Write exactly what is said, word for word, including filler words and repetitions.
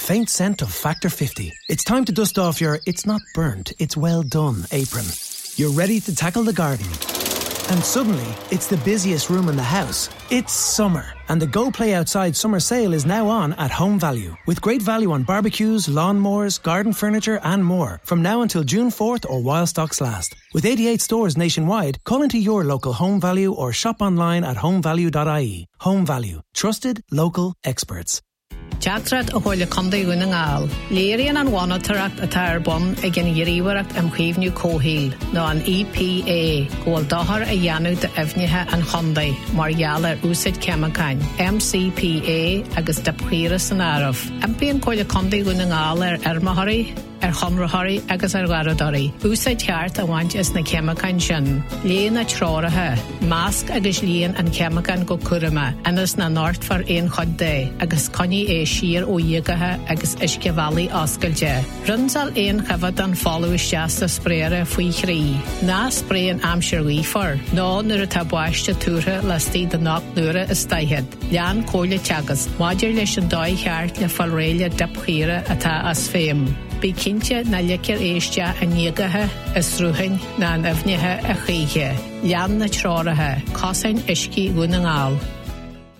faint scent of Factor fifty. It's time to dust off your it's not burnt, it's well done apron. You're ready to tackle the garden. And suddenly, it's the busiest room in the house. It's summer, and the Go Play Outside summer sale is now on at Home Value. With great value on barbecues, lawnmowers, garden furniture and more. From now until June fourth or while stocks last. With eighty-eight stores nationwide, call into your local Home Value or shop online at home value dot I E. Home Value. Trusted, local experts. Teatrad a bhfuil condaí gúna ngáil. Léiríonn an bhainteoireacht atá ar bun ag an iarraíoireacht am chaomhnú cóthail nó an E P A gúil dáthair a dhéanamh de uimhneithe an chondaí mar gheall ar úsáid ceamacáin M C P A agus de príomha san áireamh. Ampaíonn cóil condaí gúna ngáil ar armathirí ar chonrathirí agus ar gharadóirí. Úsáid cheart a bhaint is na ceamacáin sin. Léon na tráirithe, másc agus líon an ceamacáin go cuirime anas na náirt far aon chud dé agus coní é siar ó dhéagathe agus isceabhallaí oscailte. Runsal aon chafad an fáú isteasta spréire faoi chrí. Ná spréan amsir uífar, ná nuair atá buaiste tútha le stí de nach nuaire is staithead. Lean cóla teagas, maidir leis an dóid cheart le falréile dipchíre atá as féim. Bí cinnte na leicir éiste a níogathe is rúthain na an uimhneithe a chaithe. Lean na tráirithe, cosain iscí gúna ngáil.